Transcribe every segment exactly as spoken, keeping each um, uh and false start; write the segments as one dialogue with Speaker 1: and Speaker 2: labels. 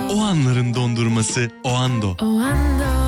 Speaker 1: O anların dondurması O Ando.
Speaker 2: O Ando.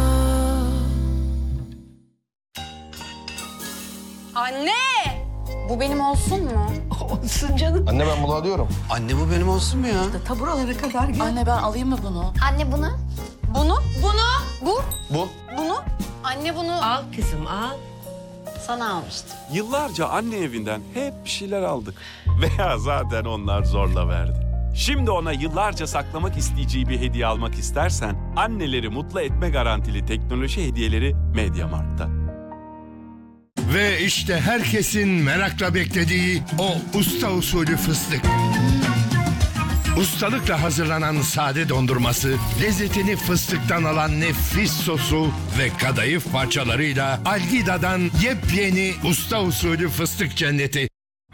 Speaker 3: Anne! Bu benim olsun mu?
Speaker 4: Olsun canım.
Speaker 5: Anne ben bunu alıyorum.
Speaker 6: Anne bu benim olsun mu ya?
Speaker 4: Ta buralara kadar gel.
Speaker 3: Anne ben alayım mı bunu?
Speaker 2: Anne bunu.
Speaker 3: Bunu? Bunu? Bu?
Speaker 5: Bu.
Speaker 3: Bunu? Anne bunu
Speaker 4: Al kızım al.
Speaker 3: sana almıştım.
Speaker 7: Yıllarca anne evinden hep bir şeyler aldık. Veya zaten onlar zorla verdi. Şimdi ona yıllarca saklamak isteyeceği bir hediye almak istersen anneleri mutlu etme garantili teknoloji hediyeleri MediaMarkt'ta.
Speaker 8: Ve işte herkesin merakla beklediği o usta usulü fıstık. Ustalıkla hazırlanan sade dondurması, lezzetini fıstıktan alan nefis sosu ve kadayıf parçalarıyla Algida'dan yepyeni usta usulü fıstık cenneti.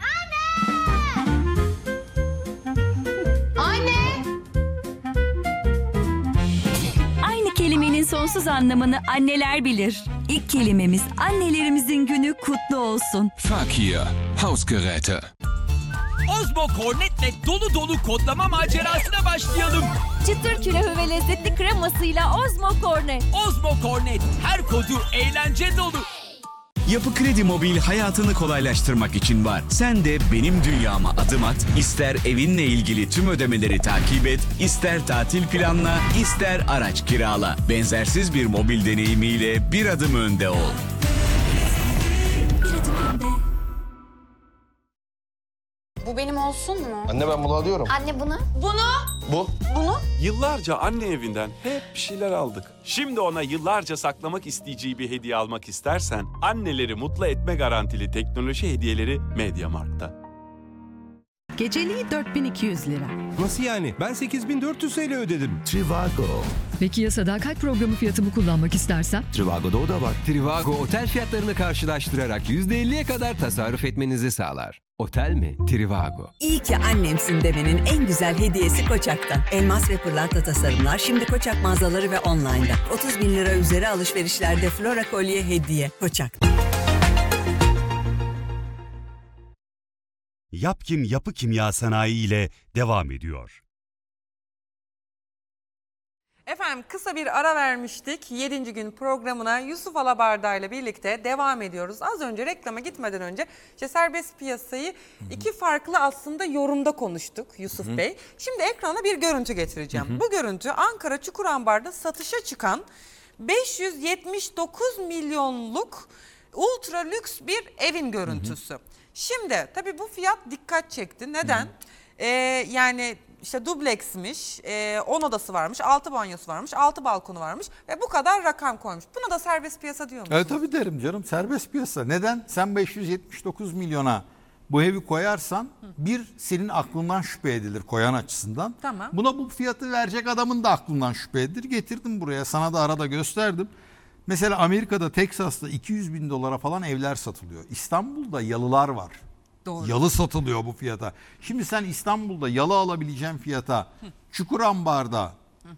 Speaker 9: Aynı kelimenin sonsuz anlamını anneler bilir. İlk kelimemiz annelerimizin günü kutlu olsun.
Speaker 10: Fakir Hausgeräte.
Speaker 11: Ozmo Cornet'le dolu dolu kodlama macerasına başlayalım.
Speaker 9: Çıtır külahı ve lezzetli kremasıyla Ozmo Cornet.
Speaker 11: Ozmo Cornet, her kodu eğlence dolu.
Speaker 12: Yapı Kredi Mobil hayatını kolaylaştırmak için var. Sen de benim dünyama adım at, ister evinle ilgili tüm ödemeleri takip et, ister tatil planla, ister araç kirala. Benzersiz bir mobil deneyimiyle bir adım önde ol.
Speaker 3: Bu benim olsun mu?
Speaker 5: Anne ben bunu alıyorum.
Speaker 2: Anne bunu.
Speaker 3: Bunu?
Speaker 5: Bu.
Speaker 3: Bunu?
Speaker 7: Yıllarca anne evinden hep bir şeyler aldık. Şimdi ona yıllarca saklamak isteyeceği bir hediye almak istersen anneleri mutlu etme garantili teknoloji hediyeleri MediaMarkt'ta.
Speaker 4: Geceliği dört bin iki yüz lira.
Speaker 10: Nasıl yani? Ben sekiz bin dört yüz T L ödedim.
Speaker 8: Trivago.
Speaker 13: Peki ya sadakat programı fiyatımı kullanmak istersem?
Speaker 10: Trivago'da o da var. Trivago otel fiyatlarını karşılaştırarak yüzde elliye kadar tasarruf etmenizi sağlar. Otel mi? Trivago.
Speaker 14: İyi ki annemsin demenin en güzel hediyesi Koçak'tan. Elmas ve pırlanta tasarımlar şimdi Koçak mağazaları ve online'da. otuz bin lira üzeri alışverişlerde Flora kolye hediye. Koçak.
Speaker 15: Yapkim Yapı Kimya Sanayi ile devam ediyor.
Speaker 16: Efendim kısa bir ara vermiştik. yedinci gün programına Yusuf Alabarda ile birlikte devam ediyoruz. Az önce reklama gitmeden önce işte serbest piyasayı Hı-hı. iki farklı aslında yorumda konuştuk Yusuf Hı-hı. Bey. Şimdi ekrana bir görüntü getireceğim. Hı-hı. Bu görüntü Ankara Çukurambar'da satışa çıkan beş yüz yetmiş dokuz milyonluk ultra lüks bir evin görüntüsü. Hı-hı. Şimdi tabii bu fiyat dikkat çekti. Neden? Ee, yani işte dubleksmiş, e, on odası varmış, altı banyosu varmış, altı balkonu varmış ve bu kadar rakam koymuş. Buna da serbest piyasa diyor musunuz?
Speaker 17: Evet tabii derim canım, serbest piyasa. Neden? Sen beş yüz yetmiş dokuz milyona bu evi koyarsan Hı. bir senin aklından şüphe edilir koyan açısından.
Speaker 16: Tamam.
Speaker 17: Buna bu fiyatı verecek adamın da aklından şüphe edilir. Getirdim buraya, sana da arada gösterdim. Mesela Amerika'da, Teksas'ta iki yüz bin dolara falan evler satılıyor. İstanbul'da yalılar var.
Speaker 16: Doğru.
Speaker 17: Yalı satılıyor bu fiyata. Şimdi sen İstanbul'da yalı alabileceğin fiyata Hı. Çukurambar'da Hı.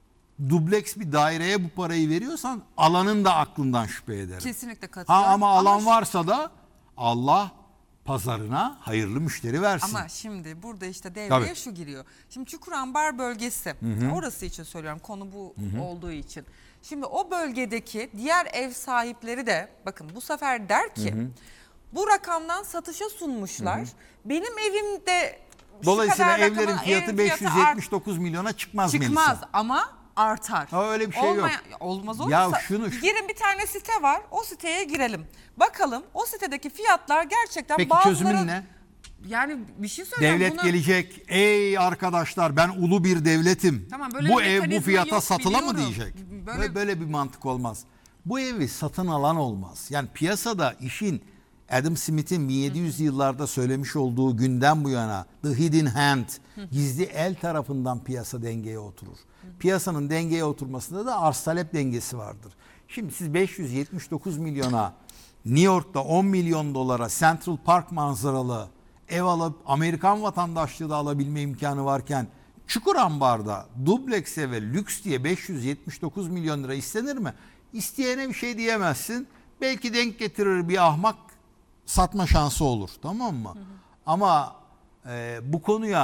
Speaker 17: dubleks bir daireye bu parayı veriyorsan alanın da aklından şüphe ederim.
Speaker 16: Kesinlikle katılıyorum.
Speaker 17: Ha, ama alan
Speaker 16: ama
Speaker 17: varsa da Allah pazarına hayırlı müşteri versin.
Speaker 16: Ama şimdi burada işte devreye
Speaker 17: Tabii.
Speaker 16: şu giriyor. Şimdi Çukurambar bölgesi,
Speaker 17: Hı-hı.
Speaker 16: orası için söylüyorum, konu bu
Speaker 17: Hı-hı.
Speaker 16: olduğu için. Şimdi o bölgedeki diğer ev sahipleri de bakın bu sefer der ki Hı-hı. bu rakamdan satışa sunmuşlar. Hı-hı. Benim evimde
Speaker 17: dolayısıyla evlerin
Speaker 16: rakamın,
Speaker 17: fiyatı
Speaker 16: evin
Speaker 17: beş yüz yetmiş dokuz milyona çıkmaz Melisa.
Speaker 16: Çıkmaz ama artar.
Speaker 17: Ha, öyle bir şey
Speaker 16: Olmaya,
Speaker 17: yok.
Speaker 16: Olmaz olursa
Speaker 17: Ya şunu,
Speaker 16: girin, bir tane site var, o siteye girelim. Bakalım o sitedeki fiyatlar gerçekten
Speaker 17: Peki
Speaker 16: bazıları...
Speaker 17: çözümün ne?
Speaker 16: Yani bir şey söyleyeyim.
Speaker 17: Devlet
Speaker 16: buna...
Speaker 17: gelecek, ey arkadaşlar ben ulu bir devletim.
Speaker 16: Tamam,
Speaker 17: bu ev bu fiyata
Speaker 16: yok,
Speaker 17: satıla mı
Speaker 16: biliyorum.
Speaker 17: diyecek?
Speaker 16: Böyle...
Speaker 17: Böyle, böyle bir mantık olmaz. Bu evi satın alan olmaz. Yani piyasada işin Adam Smith'in bin yedi yüzlü yıllarda söylemiş olduğu günden bu yana the hidden hand, gizli el tarafından piyasa dengeye oturur. Piyasanın dengeye oturmasında da arz talep dengesi vardır. Şimdi siz beş yüz yetmiş dokuz milyona New York'ta on milyon dolara Central Park manzaralı ev alıp Amerikan vatandaşlığı da alabilme imkanı varken Çukurambar'da dublekse ve lüks diye beş yüz yetmiş dokuz milyon lira istenir mi? İsteyene bir şey diyemezsin. Belki denk getirir bir ahmak, satma şansı olur, tamam mı? Hı hı. Ama e, bu konuya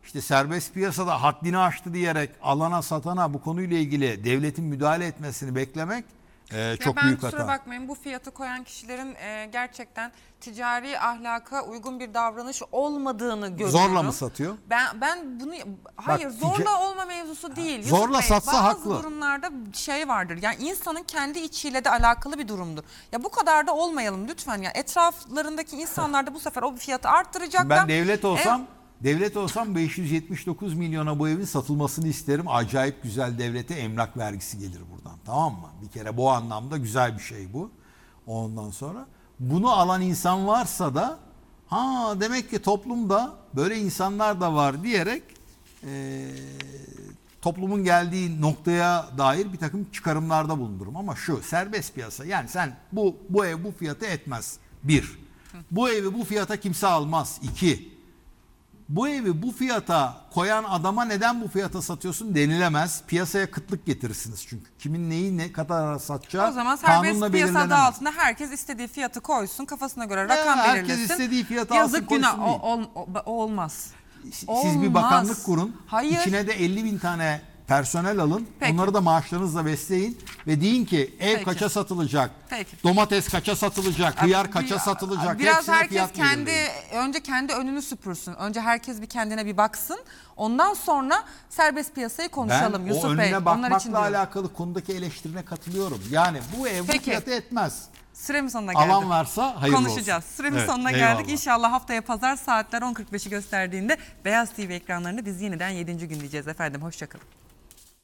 Speaker 17: işte serbest piyasada haddini aştı diyerek alana satana bu konuyla ilgili devletin müdahale etmesini beklemek e, çok
Speaker 16: ya ben
Speaker 17: büyük
Speaker 16: kusura
Speaker 17: hata.
Speaker 16: bakmayın, bu fiyatı koyan kişilerin e, gerçekten ticari ahlaka uygun bir davranış olmadığını görüyorum.
Speaker 17: Zorla mı satıyor?
Speaker 16: Ben ben bunu hayır
Speaker 17: Bak,
Speaker 16: zorla
Speaker 17: tica-
Speaker 16: olma mevzusu değil. Yusuf
Speaker 17: Zorla
Speaker 16: Bey,
Speaker 17: satsa
Speaker 16: bazı
Speaker 17: haklı.
Speaker 16: durumlarda şey vardır. Yani insanın kendi içiyle de alakalı bir durumdur. Ya bu kadar da olmayalım lütfen ya. Etraflarındaki insanlar da bu sefer o fiyatı arttıracaklar.
Speaker 17: Ben devlet olsam
Speaker 16: Evet.
Speaker 17: devlet olsam beş yüz yetmiş dokuz milyona bu evin satılmasını isterim. Acayip güzel, devlete emlak vergisi gelir buradan. Tamam mı? Bir kere bu anlamda güzel bir şey bu. Ondan sonra bunu alan insan varsa da ha demek ki toplumda böyle insanlar da var diyerek e, toplumun geldiği noktaya dair bir takım çıkarımlarda bulunurum. Ama şu serbest piyasa, yani sen bu bu ev bu fiyatı etmez. Bir, bu evi bu fiyata kimse almaz. İki, bu evi bu fiyata koyan adama neden bu fiyata satıyorsun denilemez. Piyasaya kıtlık getirirsiniz çünkü. Kimin neyi ne kadar satacağı
Speaker 16: O zaman serbest
Speaker 17: kanunla
Speaker 16: piyasa adı
Speaker 17: belirlenemez.
Speaker 16: altında herkes istediği fiyatı koysun, kafasına göre
Speaker 17: Ya,
Speaker 16: rakam
Speaker 17: herkes
Speaker 16: belirlesin.
Speaker 17: istediği fiyatı
Speaker 16: Yazık
Speaker 17: alsın,
Speaker 16: günah
Speaker 17: koysun
Speaker 16: o, ol- o- o olmaz.
Speaker 17: Siz
Speaker 16: Olmaz.
Speaker 17: bir bakanlık kurun.
Speaker 16: Hayır.
Speaker 17: İçine de elli bin tane personel alın.
Speaker 16: Peki.
Speaker 17: Onları da maaşlarınızla besleyin. Ve deyin ki ev
Speaker 16: Peki.
Speaker 17: kaça satılacak?
Speaker 16: Peki.
Speaker 17: Domates kaça satılacak? Hıyar kaça
Speaker 16: Bir-
Speaker 17: satılacak?
Speaker 16: Biraz
Speaker 17: Hepsine
Speaker 16: herkes
Speaker 17: fiyat
Speaker 16: kendi
Speaker 17: belirleyin.
Speaker 16: önce kendi önünü süpürsün. Önce herkes bir kendine bir baksın. Ondan sonra serbest piyasayı konuşalım
Speaker 17: Ben
Speaker 16: Yusuf
Speaker 17: o
Speaker 16: Bey.
Speaker 17: önüne
Speaker 16: Onlar için
Speaker 17: bakmakla
Speaker 16: diyorum.
Speaker 17: alakalı konudaki eleştirine katılıyorum. Yani bu ev bu
Speaker 16: Peki.
Speaker 17: fiyatı etmez.
Speaker 16: Süremiz sonuna geldi.
Speaker 17: Alan varsa hayırlı
Speaker 16: Konuşacağız.
Speaker 17: olsun.
Speaker 16: Süremiz
Speaker 17: Evet,
Speaker 16: sonuna
Speaker 17: eyvallah.
Speaker 16: geldik. İnşallah haftaya pazar saatler on kırk beşi gösterdiğinde Beyaz T V ekranlarında biz yeniden yedinci gün diyeceğiz efendim. Hoşçakalın.